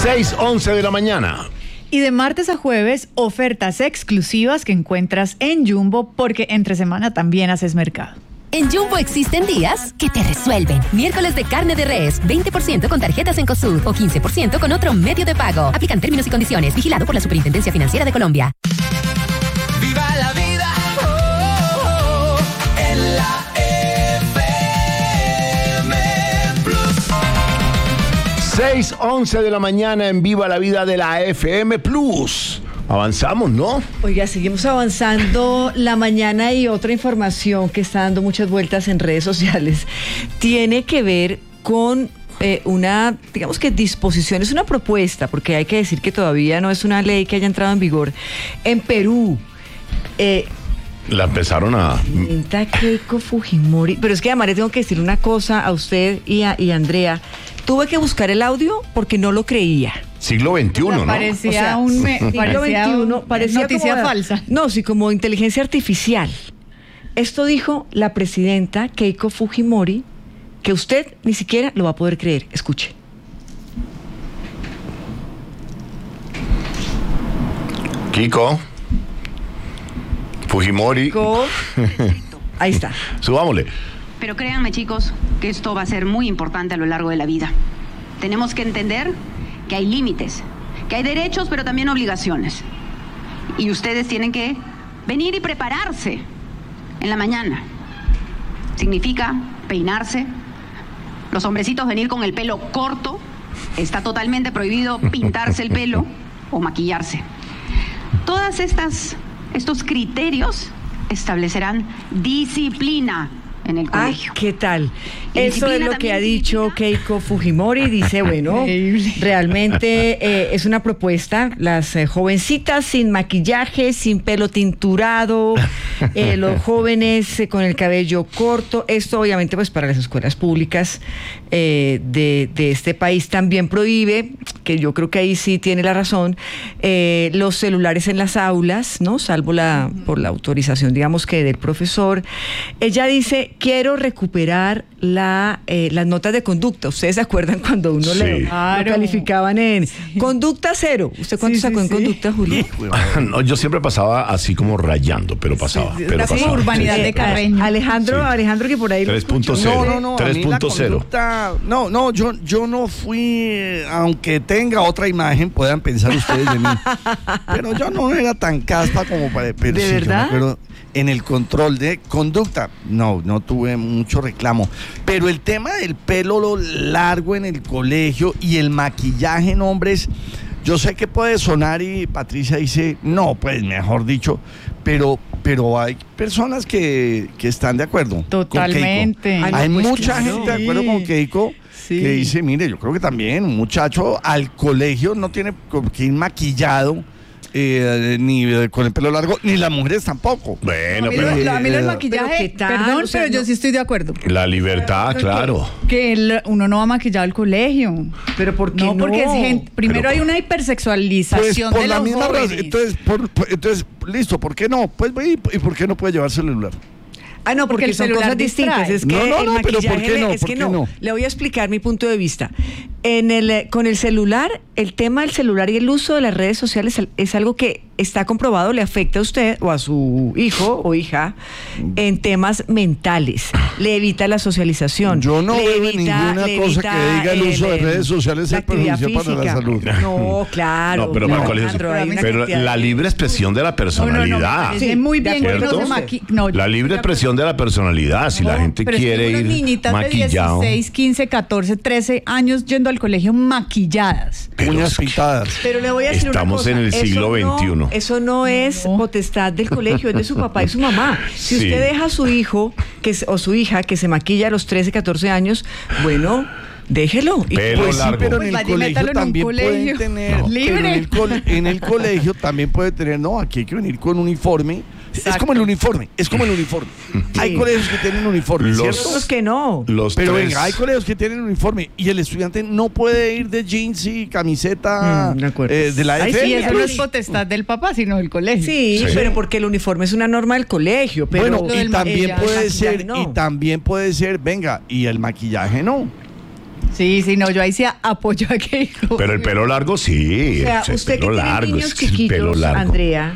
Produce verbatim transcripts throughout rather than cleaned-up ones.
seis once de la mañana. Y de martes a jueves, ofertas exclusivas que encuentras en Jumbo, porque entre semana también haces mercado. En Jumbo existen días que te resuelven. Miércoles de carne de res, veinte por ciento con tarjetas Cencosud o quince por ciento con otro medio de pago. Aplican términos y condiciones. Vigilado por la Superintendencia Financiera de Colombia. Viva la vida, oh, oh, oh, en la F M Plus. seis once de la mañana en Viva la Vida de la F M Plus. Avanzamos, ¿no? Oiga, seguimos avanzando. La mañana y otra información que está dando muchas vueltas en redes sociales tiene que ver con eh, una, digamos que disposición, es una propuesta, porque hay que decir que todavía no es una ley que haya entrado en vigor. En Perú, eh, La empezaron a... presidenta Keiko Fujimori, pero es que además le tengo que decir una cosa a usted y a, y a Andrea. Tuve que buscar el audio porque no lo creía. Siglo veintiuno, ¿no? Parecía O sea, un me, siglo parecía veintiuno, un- parecía noticia como- falsa. No, sí, como inteligencia artificial. Esto dijo la presidenta Keiko Fujimori, que usted ni siquiera lo va a poder creer. Escuche. Kiko. Fujimori. Go. Ahí está. Subámosle. Pero créanme, chicos, que esto va a ser muy importante a lo largo de la vida. Tenemos que entender que hay límites, que hay derechos, pero también obligaciones. Y ustedes tienen que venir y prepararse en la mañana. Significa peinarse. Los hombrecitos venir con el pelo corto. Está totalmente prohibido pintarse el pelo o maquillarse. Todas estas, estos criterios establecerán disciplina en el Ah, colegio. ¿qué tal? Y Eso es disciplina lo que ha también, dicho disciplina. Keiko Fujimori. Dice, bueno, Increíble. realmente eh, es una propuesta. Las eh, jovencitas sin maquillaje, sin pelo tinturado, eh, los jóvenes eh, con el cabello corto. Esto obviamente pues para las escuelas públicas eh, de, de este país también prohíbe, que yo creo que ahí sí tiene la razón, eh, los celulares en las aulas, ¿no? Salvo la por la autorización, digamos que del profesor. Ella dice, quiero recuperar la, eh, las notas de conducta. ¿Ustedes se acuerdan cuando uno Sí. le lo Claro. calificaban en conducta cero? ¿Usted cuánto Sí, sacó sí, en sí. conducta, Julio? No, yo siempre pasaba así como rayando, pero pasaba. Sí, pero la como pasaba. urbanidad Sí. de Carreño. Alejandro, Sí. Alejandro que por ahí lo tres punto escucho. cero. No, no, no, a tres mí la punto cero. conducta- no, no, yo, yo no fui, eh, aunque tenga otra imagen, puedan pensar ustedes de mí, pero yo no era tan caspa como para... Pero ¿De sí, yo me verdad? acuerdo, en el control de conducta, no, no tuve mucho reclamo, pero el tema del pelo lo largo en el colegio y el maquillaje en hombres, yo sé que puede sonar y Patricia dice, no, pues mejor dicho, pero, pero hay personas que, que están de acuerdo con Keiko. Totalmente. Ay, Hay no, pues mucha claro. gente de acuerdo Sí. con Keiko Sí. que dice, mire, yo creo que también un muchacho al colegio no tiene que ir maquillado, eh, ni eh, con el pelo largo, ni las mujeres tampoco. Bueno, A mí, pero lo- a mí el eh, maquillaje, pero ¿qué tal? perdón, O sea, pero yo no- sí estoy de acuerdo. la libertad, claro. Que el- uno no va maquillado al colegio. Pero ¿por qué No, no? porque es gente, primero Pero- hay una Pues hipersexualización por de la los misma jóvenes. razón, entonces, por- por- entonces, listo, ¿por qué no? Pues, ¿y, y por qué no puede llevar celular? Ah, no, porque, Porque el son celular cosas distintas. distrae. Es que No, no, el no, pero ¿por maquillaje qué no? es ¿Por que qué no. no? Le voy a explicar mi punto de vista. En el, eh, con el celular, el tema del celular y el uso de las redes sociales es algo que está comprobado, le afecta a usted o a su hijo o hija en temas mentales. Le evita la socialización. Yo no le veo evita- ninguna le cosa que evita diga el uso de eh, redes sociales la es perjudicial actividad para la física. salud. No, claro. No, pero para el colegio sí. Alejandro, hay una Pero cantidad la de- libre expresión de la No, no, no, me personalidad. parece Sí, muy de bien que no acuerdo. se maqui... no, La libre de acuerdo. expresión de la personalidad. Si la No, gente pero es que quiere unas ir niñitas maquillado. de dieciséis, quince, catorce, trece años yendo al colegio maquilladas. Pero Uñas es que- pintadas. Pero le voy a decir Estamos una cosa. en el siglo Eso no- veintiuno. Eso no es No. potestad del colegio, es de su papá y su mamá. Si Sí. usted deja a su hijo que se- o su hija que se maquilla a los trece, catorce años, bueno, déjelo. Y Pelo Pues sí, largo. pero Pues en el vaya y métalo colegio en un también colegio. pueden tener, No. pero en Libre. el, cole- en el colegio también puede tener, no, aquí hay que venir con uniforme. Es Exacto. como el uniforme, es como el uniforme. Hay colegios que tienen uniforme, Los- ¿cierto? otros que no. Los Pero tres. venga, hay colegios que tienen uniforme y el estudiante no puede ir de jeans y camiseta Mm, de acuerdo. eh, de la Ay, F M. Sí, eso no es sí. potestad del papá, sino del colegio. Sí, Sí. pero porque el uniforme es una norma del colegio. Pero Bueno, Lo y del también maquillaje, puede maquillaje ser, no. y también puede ser, venga, y el maquillaje no. Sí, sí, no, yo ahí sí apoyo a Keiko. Pero el pelo largo sí. O sea, el usted que pelo tiene largo, niños es que el pelo chiquitos, largo. Andrea,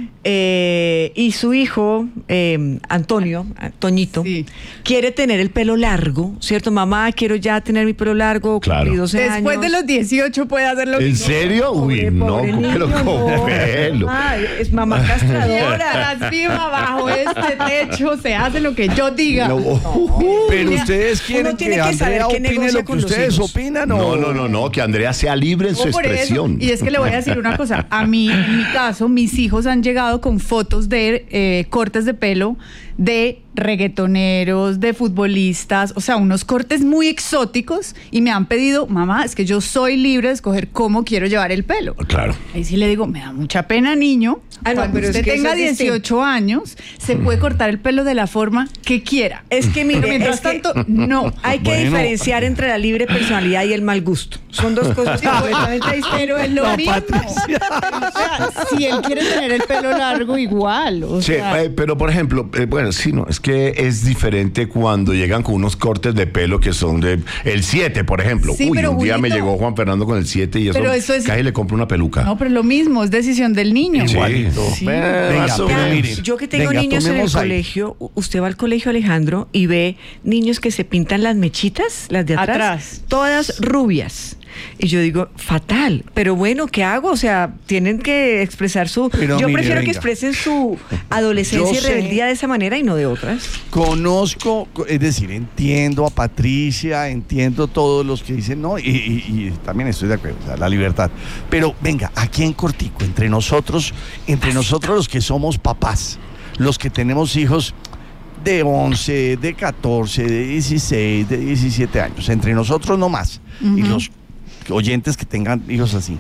eh, y su hijo, eh, Antonio, Toñito, Sí. quiere tener el pelo largo, ¿cierto? Mamá, quiero ya tener mi pelo largo, Claro. cumplí doce Después años. de los dieciocho puede hacer lo que ¿En serio? Pobre, Uy, no, pobre pero niño, con no. pelo. Ay, es mamá castradora. Mientras viva bajo este techo se hace lo que yo diga. No. Pero Mira, ustedes quieren uno tiene que que saber Andrea qué opine negocia lo que con los ustedes hijos. opinan, No, ¿o? no, no, no, que Andrea sea libre en su No, por eso. expresión. Y es que le voy a decir una cosa. A mí, en mi caso, mis hijos han llegado con fotos de eh, cortes de pelo de reggaetoneros, de futbolistas, o sea, unos cortes muy exóticos y me han pedido, mamá, es que yo soy libre de escoger cómo quiero llevar el pelo. Claro. Ahí sí le digo, me da mucha pena, niño. Ah, no, Cuando pero es usted que eso tenga es distinto. dieciocho años, se puede cortar el pelo de la forma que quiera. Es que mire, Pero mientras es que tanto, no. hay que Bueno. diferenciar entre la libre personalidad y el mal gusto. Son dos cosas completamente distintas. Pero es lo No, mismo. Patricia. O sea, si él quiere tener el pelo largo, igual. O Sí, sea, eh, pero por ejemplo, eh, bueno, sí, no, es que es diferente cuando llegan con unos cortes de pelo que son de el siete, por ejemplo. Sí, Uy, pero un día me Julito- llegó Juan Fernando con el siete y eso, Pero eso es- casi le compro una peluca. no, pero lo mismo, es decisión del niño. Sí. Igualito. Sí. Eh, Venga, más o pero menos. mire, Yo que tengo venga, niños en el tomemos aire. colegio, u- usted va al colegio, Alejandro, y ve niños que se pintan las mechitas, las de atrás, Atrás. todas rubias. Y yo digo, fatal, pero bueno, ¿qué hago? O sea, tienen que expresar su... Pero yo mire, prefiero que venga. expresen su adolescencia Yo y sé- rebeldía de esa manera y no de otras. Conozco, es decir, entiendo a Patricia, entiendo todos los que dicen no, y, y- y también estoy de acuerdo, o sea, la libertad. Pero venga, aquí en cortico, entre nosotros, entre nosotros los que somos papás, los que tenemos hijos de once, de catorce, de dieciséis, de diecisiete años, entre nosotros no más, y los oyentes que tengan hijos así,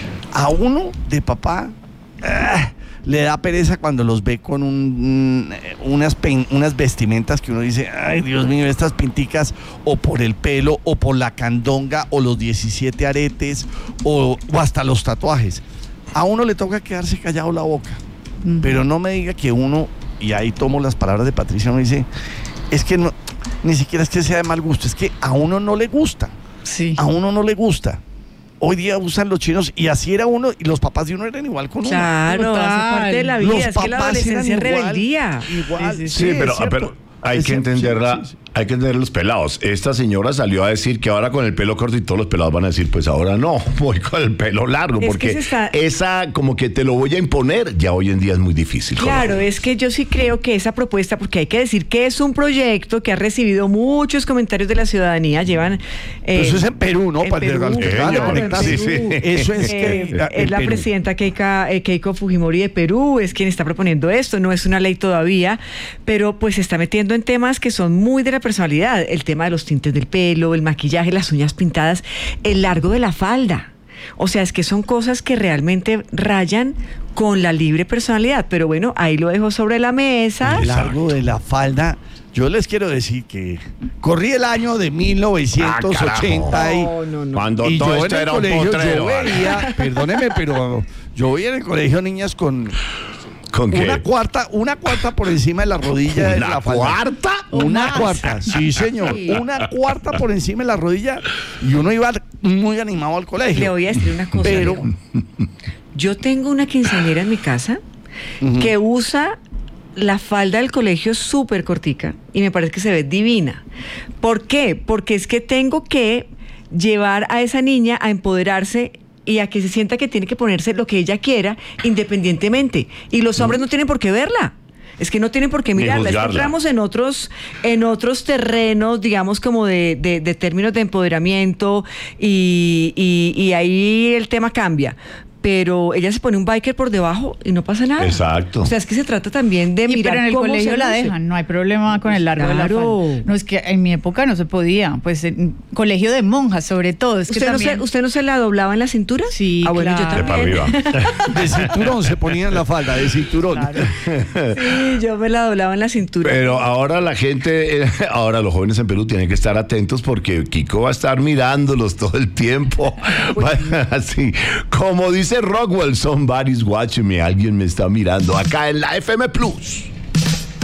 a uno de papá ah, le da pereza cuando los ve con un, mm, unas, pen- unas vestimentas que uno dice, ay Dios mío, estas pinticas, o por el pelo, o por la candonga, o los diecisiete aretes, o, o hasta los tatuajes. A uno le toca quedarse callado la boca, pero no me diga que uno, y ahí tomo las palabras de Patricia, uno dice, es que no, ni siquiera es que sea de mal gusto, es que a uno no le gusta. Sí. A uno no le gusta. Hoy día usan los chinos y así era uno y los papás de uno eran igual con uno. Claro, Total. hace parte de la Los vida, es que la papás adolescencia es eran igual, rebeldía. Igual, Sí, Sí, es pero, cierto. pero hay Es que cierto, entenderla, sí, sí, sí. hay que entender los pelados. Esta señora salió a decir que ahora con el pelo corto y todos los pelados van a decir, pues ahora no, voy con el pelo largo, Es que porque se está- esa como que te lo voy a imponer, ya hoy en día es muy difícil. Claro, es que yo sí creo que esa propuesta, porque hay que decir que es un proyecto que ha recibido muchos comentarios de la ciudadanía, llevan... eh, Pero eso es en Perú, ¿no? en Para Perú, al que claro, vale en conectarse. Perú. Sí, sí. Eso es Eh, que es la presidenta Keika- eh, Keiko Fujimori de Perú, es quien está proponiendo esto, no es una ley todavía, pero pues se está metiendo en temas que son muy de la personalidad, el tema de los tintes del pelo, el maquillaje, las uñas pintadas, el largo de la falda. O sea, es que son cosas que realmente rayan con la libre personalidad, pero bueno, ahí lo dejo sobre la mesa. El largo de la falda. Yo les quiero decir que corrí el año de mil novecientos ochenta y, No, no, no. Cuando y todo yo en esto el era un colegio potrero. yo veía, perdóneme, pero yo veía en el colegio niñas con ¿Con qué? una cuarta, una cuarta por encima de la rodilla de ¿Una la falda. cuarta? Una cuarta, sí señor, Sí. una cuarta por encima de la rodilla y uno iba muy animado al colegio. Le voy a decir una cosa. Pero- Leo. Yo tengo una quinceañera en mi casa que usa la falda del colegio súper cortica y me parece que se ve divina. ¿Por qué? Porque es que tengo que llevar a esa niña a empoderarse y a que se sienta que tiene que ponerse lo que ella quiera independientemente. Y los hombres no tienen por qué verla. Es que no tienen por qué Ni mirarla. Es que juzgarla. entramos en otros, en otros terrenos, digamos, como de, de- de términos de empoderamiento y, y- y ahí el tema cambia. Pero ella se pone un biker por debajo y no pasa nada. Exacto. O sea, es que se trata también de Y mirar pero en el cómo colegio se la luce. dejan, no hay problema con el largo de la Claro. falda. No, es que en mi época no se podía, pues en colegio de monjas sobre todo. Es que ¿Usted, también, no se, ¿Usted no se la doblaba en la cintura? Sí, Ah, bueno, claro. yo De para también. arriba. de cinturón se ponía en la falda, de cinturón. Sí, yo me la doblaba en la cintura. Pero ahora la gente, eh, ahora los jóvenes en Perú tienen que estar atentos porque Kiko va a estar mirándolos todo el tiempo. Va- Así, como dice Rockwell, somebody's watching me, alguien me está mirando acá en la F M Plus.